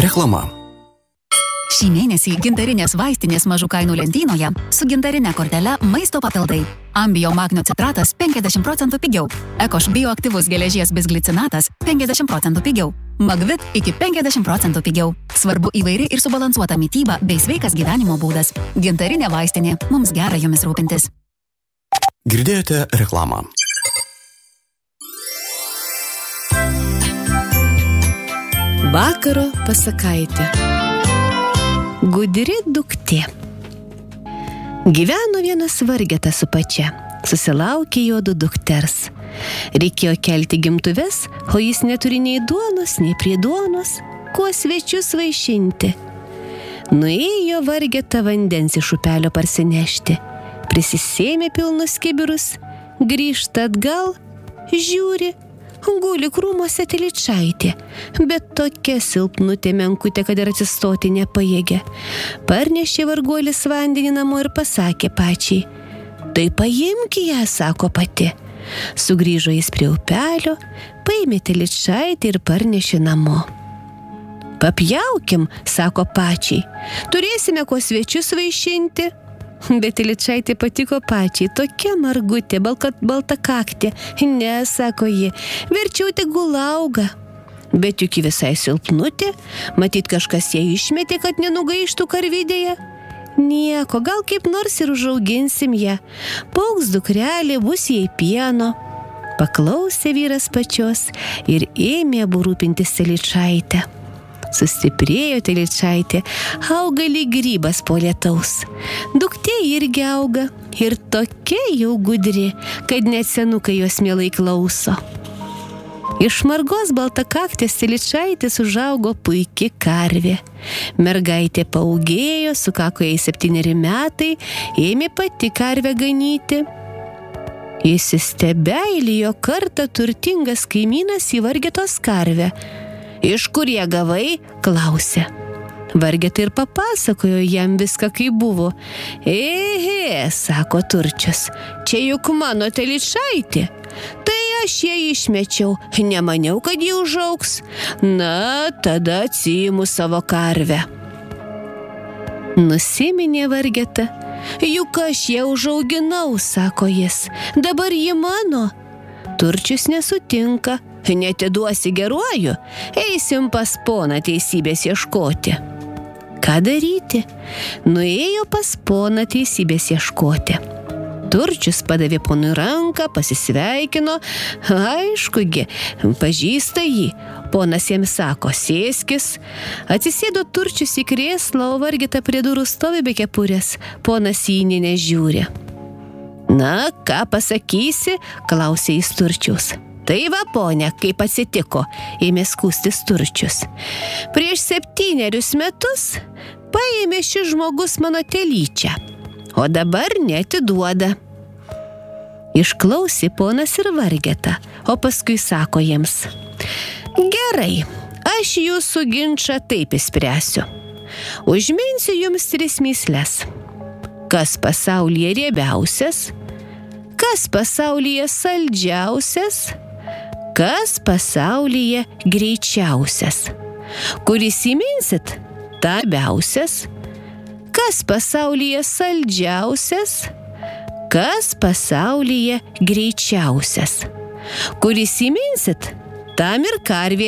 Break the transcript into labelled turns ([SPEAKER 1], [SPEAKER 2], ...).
[SPEAKER 1] Reklama.
[SPEAKER 2] Šį mėnesį gintarinės vaistinės mažų kainų lentynoje su gintarine kortele maisto papildai. Ambio magnio citratas 50% pigiau. Ekoš bioaktyvus geležies bisglicinatas 50% pigiau. Magvit iki 50% pigiau. Svarbu įvairi ir subalansuota mityba bei sveikas gyvenimo būdas. Gintarinė vaistinė. Mums gera jomis rūpintis.
[SPEAKER 1] Girdėjote reklamą.
[SPEAKER 3] Vakaro pasakaitė. Gudri duktė. Gyveno vienas vargetas su pačia. Susilaukė jo 2 dukters. Reikėjo kelti gimtuves, o jis neturi nei duonos, nei prie duonos, kuo svečius vaišinti. Nuėjo vargeta vandens iš upelio parsinešti. Prisisėmė pilnus kibirus, grįžta atgal, žiūri, guli krūmuose telyčaitė, bet tokia silpnutė menkutė, kad ir atsistoti nepajėgė. Parnešė varguolis vandenį namo ir pasakė pačiai. Tai paimk ją, sako pati. Sugrįžo jis prie upelio, paėmė telyčaitį ir parnešė namo. Papjaukim, sako pačiai, turėsime kuo svečius vaišinti. Bet telyčaitė patiko pačiai, tokia margutė, balta kaktė. Ne, sako ji, verčiau tegul auga. Bet juk ji visai silpnutė, matyt kažkas ją išmetė, kad nenugaištų karvidėje. Nieko, gal kaip nors ir užauginsim ją. Paaugs dukrelė, bus jai pieno. Paklausė vyras pačios ir ėmė abu rūpintis telyčaitę. Sustiprėjo telyčaitė, auga lyg grybas po lietaus. Duktė irgi auga ir tokia jau gudri, kad net senukai jos mielai klauso. Iš margos baltakaktės telyčaitės užaugo puiki karvė. Mergaitė paaugėjo, sukako jai 7 metai, ėmė pati karvę ganyti. Įsistebeilijo kartą turtingas kaimynas į vargetos karvę. Iš kur ją gavai? Klausė. Vargeta ir papasakojo jam viską, kaip buvo. Ehe, sako turčius, čia juk mano telyčaitė. Tai aš ją išmečiau, nemaniau, kad ji užaugs. Na, tada atsiimu savo karvę. Nusiminė vargeta. Juk aš ją užauginau, sako jis. Dabar ji mano. Turčius nesutinka. Netiduosi geruoju, eisim pas poną teisybės ieškoti. Ką daryti? Nuėjo pas poną teisybės ieškoti. Turčius padavė ponui ranką, pasisveikino. Aiškugi, pažįsta jį. Ponas jam sako, sėskis. Atsisėdo Turčius į krėslą, o vargeta prie durų stovi be kepurės. Ponas jį nė nežiūri. Na, ką pasakysi? Klausė jis Turčiaus. Tai va, ponia, kaip atsitiko, ėmė skųstis Turčius. Prieš 7 metus paėmė šis žmogus mano telyčią, o dabar neatiduoda. Išklausė ponas ir vargeta, o paskui sako jiems. Gerai, aš jūsų ginčą taip išspręsiu. Užminsiu jums 3 mįsles. Kas pasaulyje riebiausias? Kas pasaulyje saldžiausias? Kas pasaulyje greičiausias? Kuris įminsit? Tabiausias. Kas pasaulyje saldžiausias? Kas pasaulyje greičiausias? Kuris įminsit? Tam ir karvė